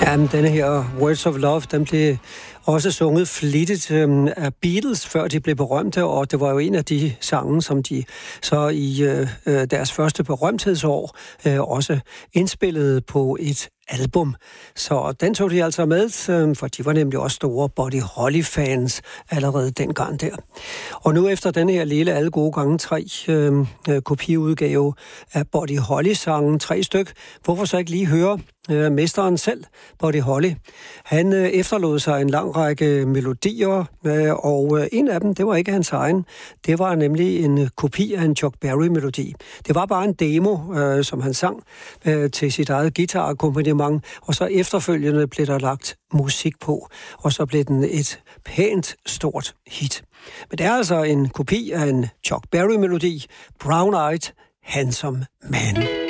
Jamen, denne her Words of Love, den blev også sunget flittigt af Beatles, før de blev berømte, og det var jo en af de sange, som de så i deres første berømthedsår også indspillede på et album. Så den tog de altså med, for de var nemlig også store Buddy Holly-fans allerede dengang der. Og nu efter den her lille alle gode gange 3 kopiudgave af Buddy Holly-sangen, 3 styk, hvorfor så ikke lige høre mesteren selv, Buddy Holly. Han efterlod sig en lang række melodier, og en af dem, det var ikke hans egen. Det var nemlig en kopi af en Chuck Berry-melodi. Det var bare en demo, som han sang til sit eget guitarakkompagnement, og så efterfølgende blev der lagt musik på, og så blev den et pænt stort hit. Men det er altså en kopi af en Chuck Berry-melodi, Brown Eyed Handsome Man.